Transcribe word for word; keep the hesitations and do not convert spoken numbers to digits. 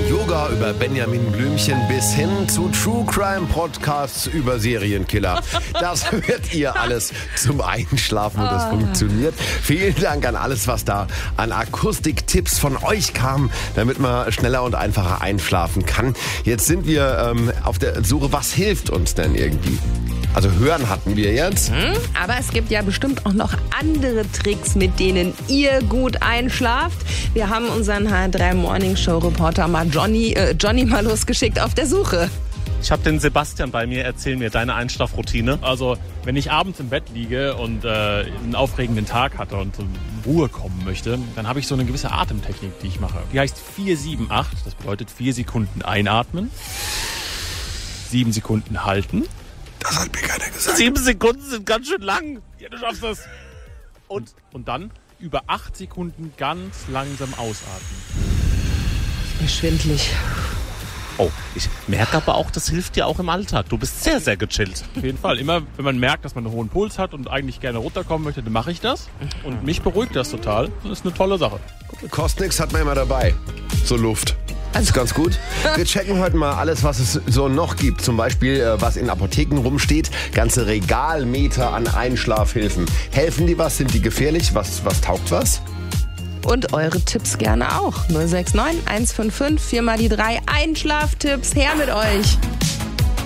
Yoga über Benjamin Blümchen bis hin zu True Crime Podcasts über Serienkiller. Das hört ihr alles zum Einschlafen und das funktioniert. Vielen Dank an alles, was da an Akustiktipps von euch kam, damit man schneller und einfacher einschlafen kann. Jetzt sind wir ähm, auf der Suche, was hilft uns denn irgendwie? Also hören hatten wir jetzt. Hm, aber es gibt ja bestimmt auch noch andere Tricks, mit denen ihr gut einschlaft. Wir haben unseren H R drei Morning Show Reporter mal Johnny, äh, Johnny mal losgeschickt auf der Suche. Ich habe den Sebastian bei mir. Erzähl mir deine Einschlafroutine. Also wenn ich abends im Bett liege und äh, einen aufregenden Tag hatte und in Ruhe kommen möchte, dann habe ich so eine gewisse Atemtechnik, die ich mache. Die heißt vier sieben acht. Das bedeutet vier Sekunden einatmen, sieben Sekunden halten. Das hat mir keiner gesagt. Sieben Sekunden sind ganz schön lang. Ja, du schaffst das. Und, und dann über acht Sekunden ganz langsam ausatmen. Mir schwindelig. Oh, ich merke aber auch, das hilft dir auch im Alltag. Du bist sehr, sehr gechillt. Auf jeden Fall. Immer, wenn man merkt, dass man einen hohen Puls hat und eigentlich gerne runterkommen möchte, dann mache ich das. Und mich beruhigt das total. Das ist eine tolle Sache. Kostet nichts, hat man immer dabei. So Luft. Das ist ganz gut. Wir checken heute mal alles, was es so noch gibt. Zum Beispiel, was in Apotheken rumsteht. Ganze Regalmeter an Einschlafhilfen. Helfen die was? Sind die gefährlich? Was, was taugt was? Und eure Tipps gerne auch. null sechs neun eins fünf fünf vier mal die drei Einschlaftipps. Her mit euch.